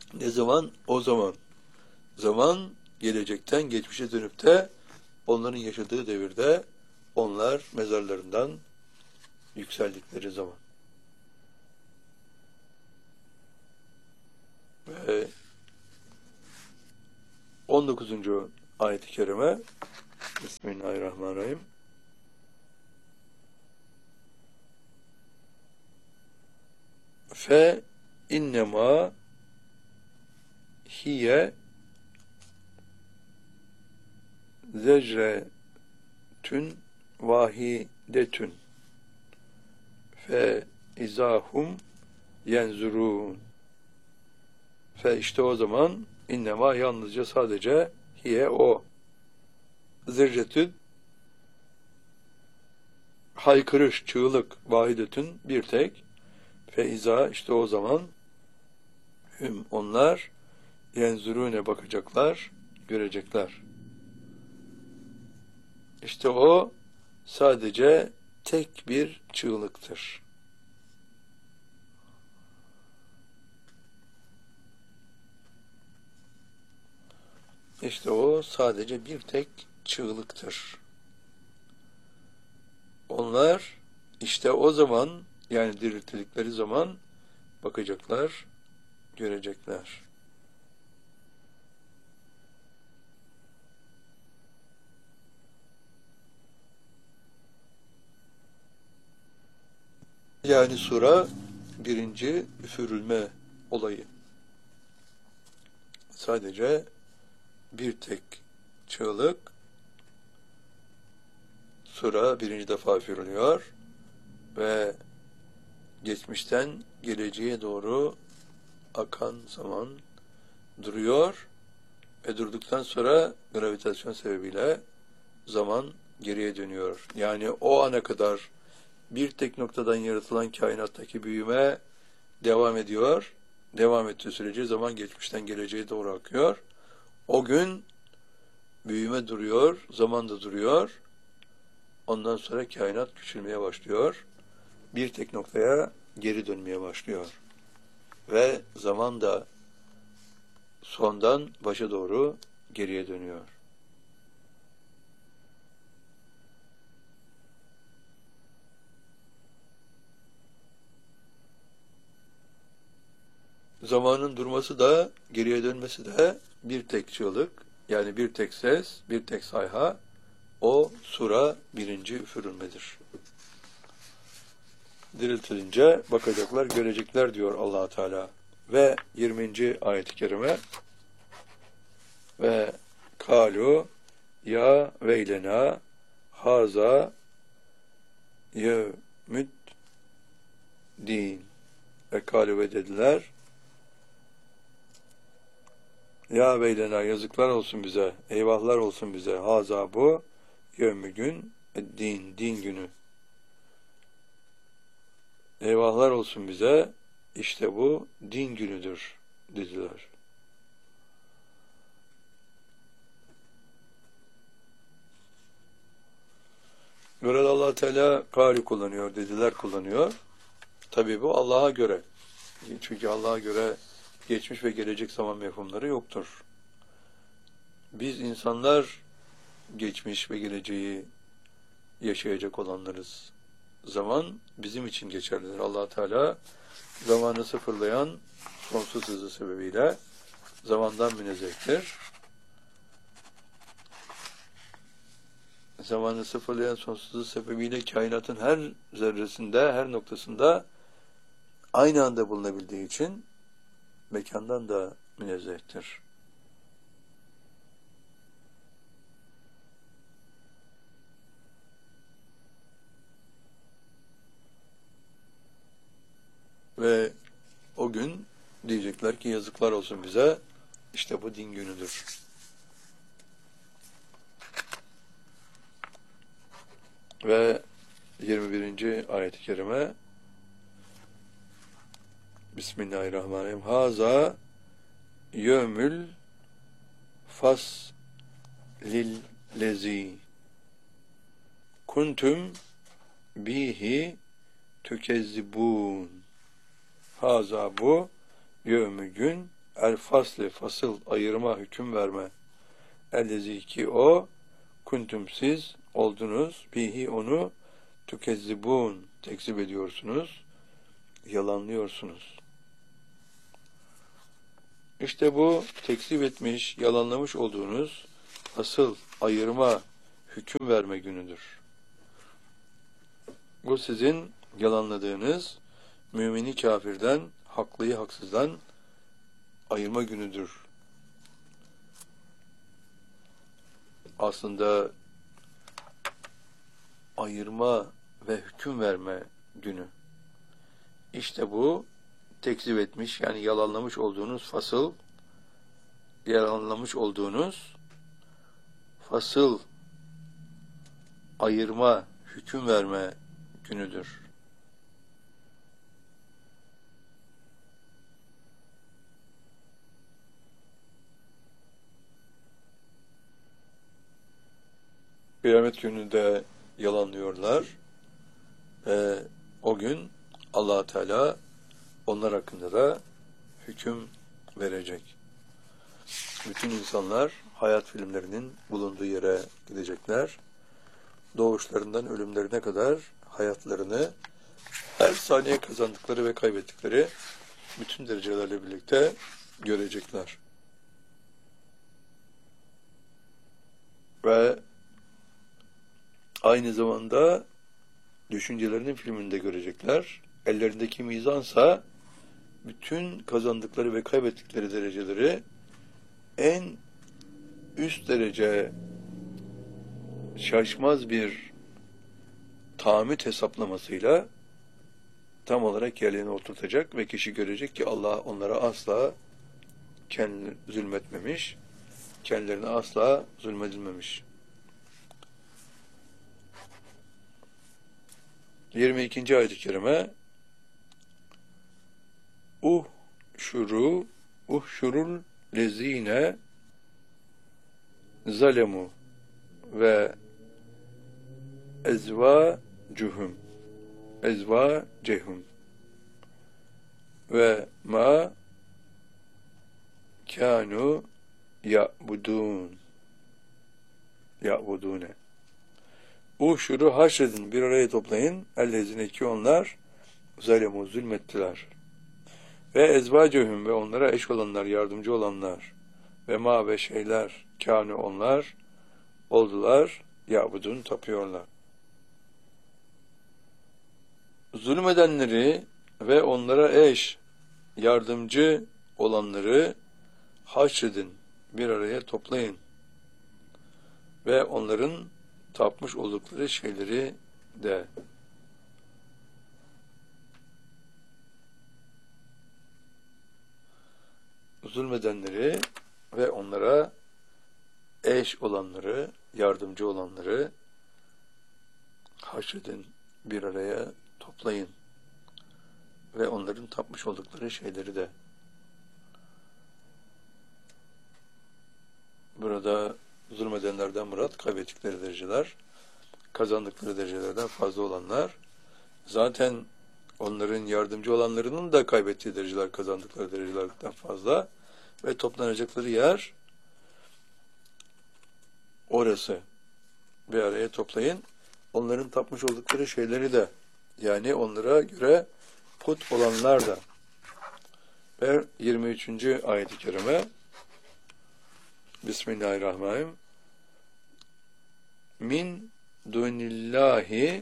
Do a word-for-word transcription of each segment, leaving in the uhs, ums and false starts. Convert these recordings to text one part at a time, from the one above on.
Ne zaman? O zaman. Zaman gelecekten geçmişe dönüp de onların yaşadığı devirde onlar mezarlarından yükseldikleri zaman. Ve on dokuzuncu ayet-i kerime Bismillahirrahmanirrahim. Fe innema hiye zecretün vahidetün fe izahum yenzurun. Fe işte o zaman innema yalnızca sadece hiye o zerretün haykırış, çığlık, vahidetün bir tek feiza işte o zaman hüm onlar yenzurune bakacaklar, görecekler. İşte o sadece tek bir çığlıktır. İşte o sadece bir tek çığlıktır. Onlar işte o zaman yani diriltildikleri zaman bakacaklar, görecekler. Yani sura birinci üfürülme olayı. Sadece bir tek çığlık sura birinci defa üfürülüyor ve geçmişten geleceğe doğru akan zaman duruyor ve durduktan sonra gravitasyon sebebiyle zaman geriye dönüyor. Yani o ana kadar bir tek noktadan yaratılan kainattaki büyüme devam ediyor. Devam ettiği sürece zaman geçmişten geleceğe doğru akıyor. O gün büyüme duruyor, zaman da duruyor. Ondan sonra kainat küçülmeye başlıyor. Bir tek noktaya geri dönmeye başlıyor. Ve zaman da sondan başa doğru geriye dönüyor. Zamanın durması da, geriye dönmesi de bir tek çığlık, yani bir tek ses, bir tek sayha, o sura birinci üfürülmedir. Diriltilince bakacaklar, görecekler diyor Allah Teala. Ve yirminci ayet-i kerime ve kalu ya veylena haza yevmüd din ve kalu ve dediler ya veylena yazıklar olsun bize, eyvahlar olsun bize, haza bu yevmü gün, din, din günü. Eyvahlar olsun bize, işte bu din günüdür dediler. Burada Allah Teala kâli kullanıyor, dediler kullanıyor. Tabii bu Allah'a göre. Çünkü Allah'a göre geçmiş ve gelecek zaman mefhumları yoktur. Biz insanlar geçmiş ve geleceği yaşayacak olanlarız. Zaman bizim için geçerlidir. Allah Teala zamanı sıfırlayan sonsuz hızı sebebiyle zamandan münezzehtir. Zamanı sıfırlayan sonsuz hızı sebebiyle kainatın her zerresinde, her noktasında aynı anda bulunabildiği için mekandan da münezzehtir. Ve o gün diyecekler ki yazıklar olsun bize, işte bu din günüdür. Ve yirmi birinci ayet-i kerime Bismillahirrahmanirrahim. Haza yevmül fas lil lezi kuntum bihi tükezzibun. Haza bu yevmü gün el fasli fasıl ayırma hüküm verme ellezi ki o kuntum siz oldunuz bihi onu tükezzibun tekzip ediyorsunuz, yalanlıyorsunuz. İşte bu tekzip etmiş, yalanlamış olduğunuz asıl ayırma, hüküm verme günüdür. Bu sizin yalanladığınız mümini kafirden, haklıyı haksızdan ayırma günüdür. Aslında ayırma ve hüküm verme günü. İşte bu tekzip etmiş, yani yalanlamış olduğunuz fasıl, yalanlamış olduğunuz fasıl ayırma, hüküm verme günüdür. Kıyamet gününde yalanlıyorlar ve o gün Allah Teala onlar hakkında da hüküm verecek. Bütün insanlar hayat filmlerinin bulunduğu yere gidecekler. Doğuşlarından ölümlerine kadar hayatlarını her saniye kazandıkları ve kaybettikleri bütün derecelerle birlikte görecekler. Ve aynı zamanda düşüncelerinin filmini de görecekler. Ellerindeki mizansa bütün kazandıkları ve kaybettikleri dereceleri en üst derece şaşmaz bir tahammüt hesaplamasıyla tam olarak yerlerine oturtacak ve kişi görecek ki Allah onlara asla kendi zulmetmemiş, kendilerine asla zulmedilmemiş. yirmi ikinci ayet-i kerime Uhşuru uhşurul lezine zalemu ve ezvacuhum ezvacehum ve ma kanu ya'budun ya'budune Uhşuru haşredin, bir araya toplayın. Ellezine ki onlar zalemu zulmettiler. Ve ezvacehum ve onlara eş olanlar, yardımcı olanlar ve ma ve şeyler kânu onlar oldular, ya'budun tapıyorlar. Zulmedenleri ve onlara eş, yardımcı olanları haşredin, bir araya toplayın ve onların tapmış oldukları şeyleri de zulmedenleri ve onlara eş olanları, yardımcı olanları haşredin, bir araya toplayın ve onların tapmış oldukları şeyleri de. Burada zulmedenlerden murat kaybettikleri dereceler, kazandıkları derecelerden fazla olanlar, zaten onların yardımcı olanlarının da kaybettiği dereceler, kazandıkları derecelerden fazla ve toplanacakları yer orası. Bir araya toplayın. Onların tapmış oldukları şeyleri de, yani onlara göre put olanlar da. Ve yirmi üçüncü ayet-i kerime Bismillahirrahmanirrahim. Min dunillahi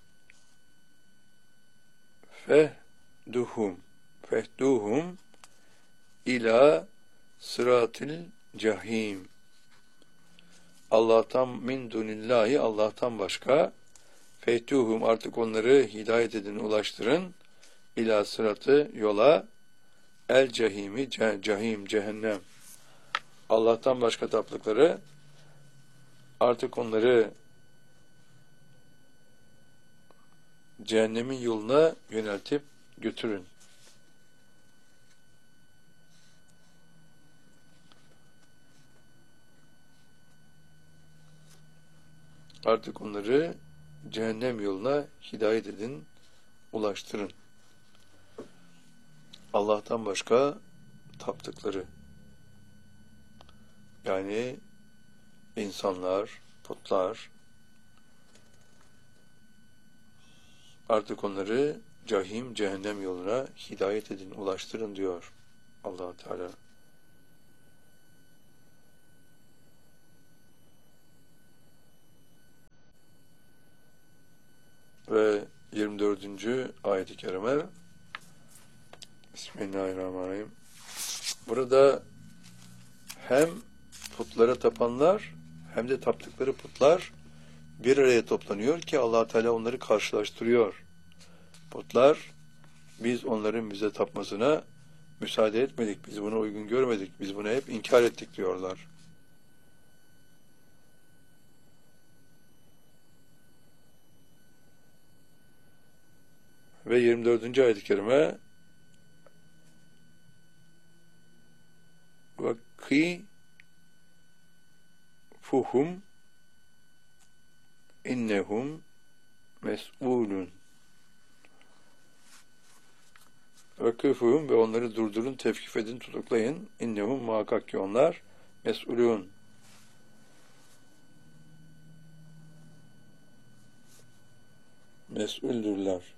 fehduhum fehduhum ila sıratil cahim. Allah'tan min dunillahi, Allah'tan başka, fehduhum artık onları hidayet edin, ulaştırın, ila sıratı yola, el cahimi cahim cehennem. Allah'tan başka taptıkları artık onları cehennemin yoluna yöneltip götürün. Artık onları cehennem yoluna hidayet edin, ulaştırın. Allah'tan başka taptıkları. Yani insanlar, putlar, artık onları cahim, cehennem yoluna hidayet edin, ulaştırın diyor Allah Teala. Ve yirmi dördüncü ayet-i kerime, Bismillahirrahmanirrahim. Burada hem putlara tapanlar hem de taptıkları putlar bir araya toplanıyor ki Allah Teala onları karşılaştırıyor. Putlar, biz onların bize tapmasına müsaade etmedik, biz bunu uygun görmedik, biz bunu hep inkar ettik diyorlar. Ve yirmi dördüncü ayet-i kerime, وَقِي fuhum innehum mes'ulun. Vakıfuhum, ve onları durdurun, tevkif edin, tutuklayın. İnnehum, muhakkak ki onlar mes'ulun. Mes'uldürler.